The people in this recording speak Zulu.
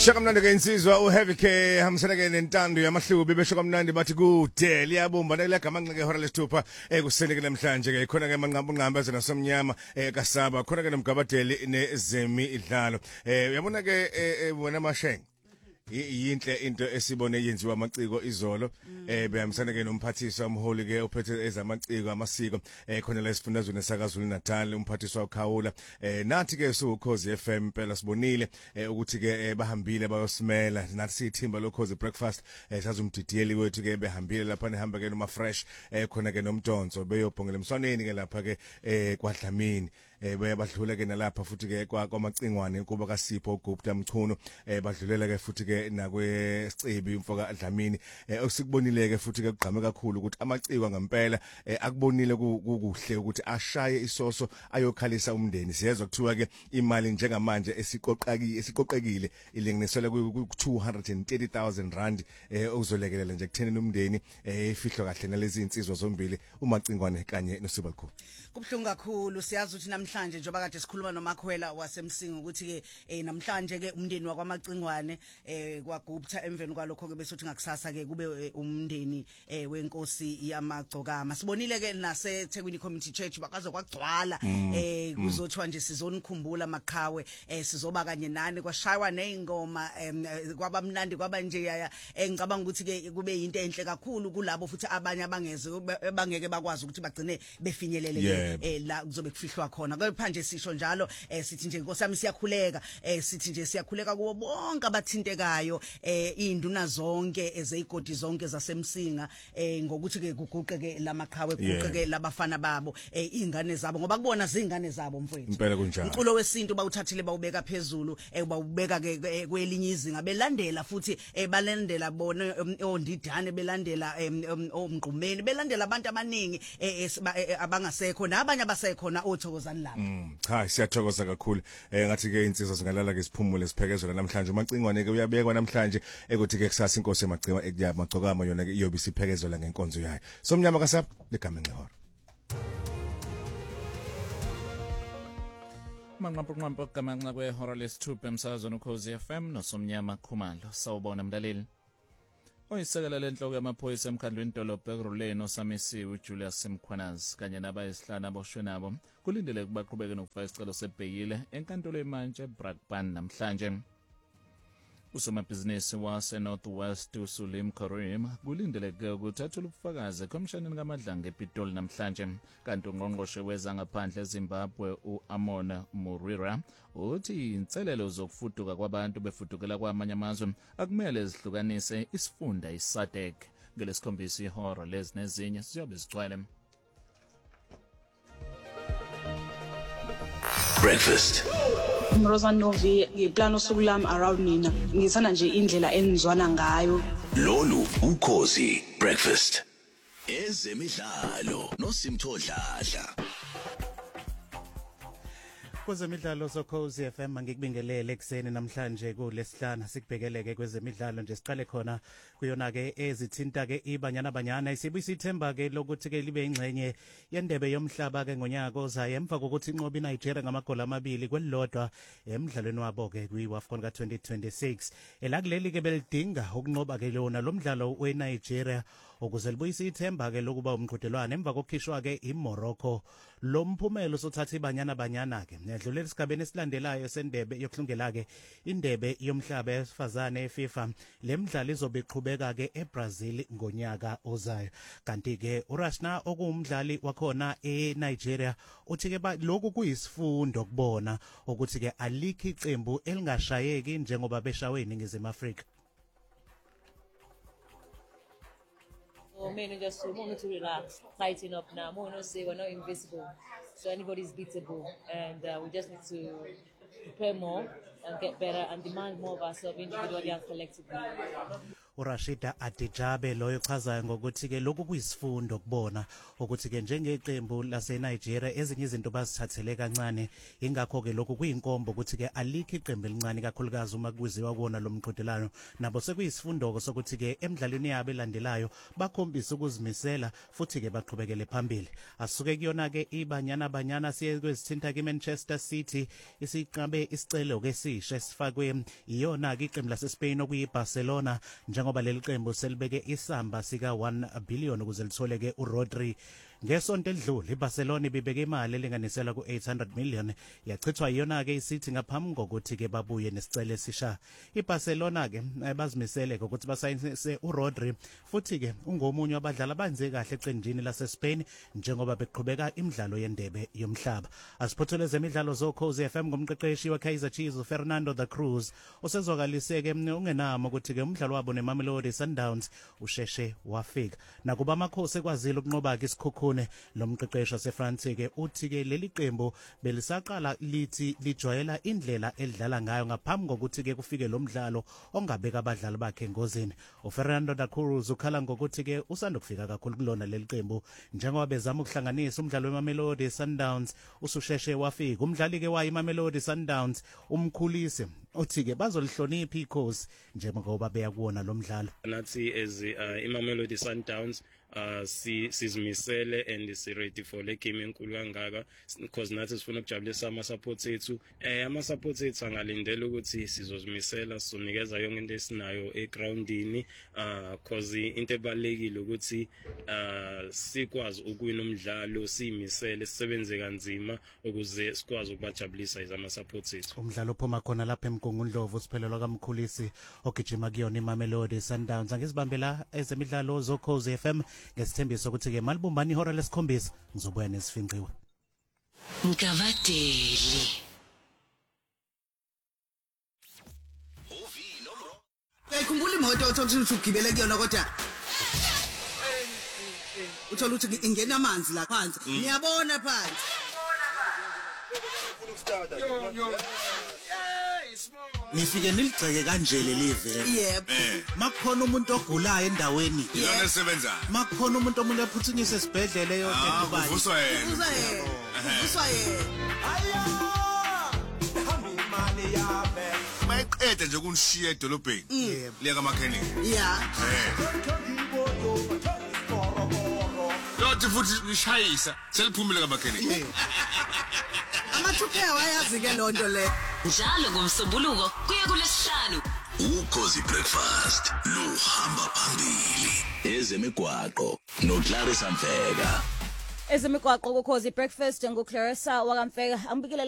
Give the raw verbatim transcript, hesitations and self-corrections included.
Shakamnandi ke insizwa u Heavy K hamsana ke nentando yamahlubi beshakamnandi bathi kude liyabumba nelagama nqike hora lesithupha ekuseni ke namhlanje ke khona ke manqambu nqamba zena somnyama kasaba khona ke nomgabadeli nezemi idlalo eh uyabona ke wena masheng yinhle into esibone yenziwa amaciko izolo eh behambisana ke nomphathiswa umholi ke ophethe ezamaciko amasiko eh khona la esifundazweni sakwaZulu Natal umphathiswa uKhawula eh nathi ke suKhozi F M phela sibonile ukuthi ke bahambile bayosimela nathi sithimba loKhozi breakfast sazumdidiyeli wethu ke behambile lapha nehamba ke noma fresh eh khona ke nomdonso beyobhongela emswaneni ke lapha ke eh kwaDlamini eh bayabadlula ke nalapha futhi ke kwamacingwane kuba kaSipho uGupta Mchunu eh badlulela ke futhi ke nakwesicebi umfoka Dlamini eh osikubonile ke futhi ke kugqame kakhulu ukuthi amaciko ngempela akubonile kukuhle ukuthi ashaye isoso ayokhalisa umndeni siyezwa kuthiwa ke imali njengamanje esiqoqaki esiqoqekile ilinganiselwe ku two hundred thirty thousand rand eh uzolekelela nje kutheni umndeni eh ifihlo kahle nalezi insizwa zombili umacingwane kanye noSibakhulu kubhlungu kakhulu siyazi ukuthi namhlanje njengoba kade sikhuluma noMakhwela wasemsinga ukuthi ke eh namhlanje ke umndeni wakwamacingwane eh kwaGupta emveni kwalokho ke bese uthi ngakusasa ke kube umndeni eh wenkosi yamagcokama sibonile ke nase Thekwini Community Church bakazo kwagcwala eh kuzothiwa nje sizonikhumbula Maqhawe eh sizoba kanye nani kwashaywa neingoma kwabamnandi kwaba nje engicabanga ukuthi ke kube into enhle kakhulu kulabo futhi abanye abangeze bangeke bakwazi ukuthi bagcine befinyelele eh la kuzobe kufihlwa khona kepha nje sisho njalo eh sithi nje nkosami siyakhuleka eh sithi nje siyakhuleka kubo bonke abathintekayo eh induna zonke ezeyigodi zonke zasemsinga eh ngokuthi ke kuguqe ke lamaqhawe kuguqe ke labafana babo eh ingane zabo ngoba kubona zingane zabo mfowethu impela kunjalo umculo wesintu bawuthathile bawubeka phezulu eh bawubeka ke kwelinye izinga belandela futhi eh balandela bona ondidane belandela omgqumeni belandela abantu abaningi abangasekho nabanye abasekhona othokozani lapha mm cha siyathokoza kakhulu eh ngathi ke insizwa singalala ke siphumule siphekezela namhlanje umacingwane ke uyabekwa namhlanje ekuthi ke kusasa inkosi emagciwa ekuyamagcokama yona ke iyobe isiphekezela ngenkonzo yayo somnyama kasapha ligama ngehora manqampu nqampu kamanqa kwehora lesithupha emsakazweni uKhozi F M nosomnyama Khumalo sawubona mlaleli Oyisekela lenhloko yamaphoyisa emkhandlweni dolobha eRuleni osamisiwe uJulius Simkhwanazi kanye nabayisihlanu aboshwe nabo kulindele kubaqhubeke nokufaka isicelo sebhekile enkantolo eMantshi eBrakpan namhlanje Usomabhizinisi wase Northwest uSulim Karim kulindeleke ukuthi athole ubufakazi ekhomshaneni kaMadlanga ePitoli namhlanje kanti ungqongqoshe wezangaphandle eZimbabwe uAmona Murira uthi inselelo zokufuduka kwabantu befudukela kwamanye amazwe akumele zihlukanise isifunda iSADC ngelesikhombisa ihora lezi nezinye siyobe sigcwele Breakfast Mrozan Novi ngiplano sukulami around nina ngithanda nje indlela enizwana ngayo lolu uKhozi breakfast ezemidlalo noSimthodladla Kwezemidlalo soKhozi F M ngikubingelele ekseni namhlanje kulesihlanu sikubhekeleke kwezemidlalo nje siqale khona kuyona ke ezithinta ke ibanyana banyana isibuyisa ithemba ke lokuthi ke libe ingcenye yendebe yomhlaba ke ngonyaka ozayo emva kokuthi inqoba iNigeria ngamagoli amabili kwelilodwa emidlalweni wabo ke kwiWAFCON ka twenty twenty-six elakuleli ke belidinga ukunqoba ke lona lomdlalo weNigeria ukuze libuyise ithemba ke lokuba umqhudelwano emva kokukhishwa ke iMorocco lomphumelo sothatha ibanyana banyana ke nedlulela isigabeni esilandelayo sendebe yokuhlungela ke indebe yomhlaba yesifazane eFIFA lemidlalo izobe iqhubeka ke eBrazil ngonyaka ozayo kanti ke uRashna okuwumdlali wakhona eNigeria uthi ke lokhu kuyisifundo kubona ukuthi ke alikho iqembu elingashayeki njengoba beshawe iNingizimu Afrika Men just want to relax, tighten up now. More no say we're not invisible, so anybody's beatable, and uh, we just need to prepare more and get better and demand more of ourselves individually and collectively. uRashida Adijabe loyo chazayo ngokuthi ke lokhu kuyisifundo kubona ukuthi ke njengeqembu lase Nigeria ezinye izinto bazithathele kancane ingakho ke lokhu kuyinkombo ukuthi ke alikho iqembu elincane kakhulukazi uma kuziwa kuona lo mqhudelano nabo sekuyisifundo sokuthi ke emidlalweni yabo elandelayo bakhombisa ukuzimisela futhi ke baqhubekele phambili asuke kuyona ke ibanyana banyana siye kwezithinta ke Manchester City isiqabe isicelo ke sisha sifakwe iyona ke iqembu lase Spain okuyi Barcelona njengoba leli qembu selibeke isamba sika one billion ukuze lithole ke uRodri ngesonto elidlule iBarcelona ibibeke imali elinganisela ku eight hundred million yachithwa iyona ke iCity ngaphambi kokuthi ke babuye nesicelo esisha iBarcelona ke bazimisele ukuthi basayinise uRodri futhi ke ungomunye wabadlali abanze kahle eqenjini lase Spain njengoba beqhubeka imidlalo yendebe yomhlaba asiphothele zemidlalo zoKhosi F M ngomqeqeshi weKaizer Chiefs uFernando da Cruz usezwakaliseke ungenamo ukuthi ke umdlalo wabo neMamelodi Sundowns usheshe wafika nakuba amakhosi ekwazile ukunqoba ke isikhukhu lo mqeqesho seFrance ke uthi ke leli qembu belisaqala lithi lijwayela indlela elidlala ngayo ngaphambi kokuthi ke kufike lo mdlalo ongabeka abadlali bakhe engozini uFernando da Cruz ukhala ngokuthi ke usanda kufika kakhulu kulona leli qembu njengoba bezama ukuhlanganisa umdlalo weMamelodi Sundowns ususheshe wafika umdlali ke wayi iMamelodi Sundowns umkhulisi uthi ke bazolihlonipha ikhosi njengoba beya kuona lo mdlalo nathi as uh, iMamelodi Sundowns uh si sizimisele and si ready for le game enkulu kangaka because nathi sifuna ukujabulisa ama supports ethu eh ama supports ethu angalindela ukuthi sizozimisela sizonikeza yonke into esinayo egroundini uh because into ebalekile ukuthi uh sikwazi ukuwina umdlalo simisele sisebenze kanzima ukuze sikwazi ukubajabulisa izama supports ethu umdlalo phuma khona lapha eMgungundlovu siphelelwa kaMkhulisi ogijima kuyona iMamelodi Sundowns angizibambela ezemidlalo zoKhosi F M ngesithembiso ukuthi ke malibumbani ihora lesikhombisa ngizobuya nesifinqiwe Nkavadeli Uyayikhumbula imoto othola ukuthi ugibele kuyona kodwa uthola ukuthi ingena amanzi la phansi ngiyabona phansi Nifike niligceke kanje lelive yebo makukhona umuntu ogulayo endaweni yona esebenza makukhona umuntu omuntu ephuthunyiswe esibhedlela eyo eDubai uvuswa yena uvuswa yena uvuswa yena aya hamba imali yabe mayiqede nje kunishiya edolobheni liya kaMakhenini yeah Lothi futhi nishayisa seliphumile kaMakhenini Amathupe wayazi ke lonto le njalo ngomsombuluko kuya kulesihlanu Ukhosi breakfast lo hamba phambili ezemigwaqo noClarissa Mfeka ezemigwaqo kuKhosi breakfast ngoClarissa wakamfeka ambikele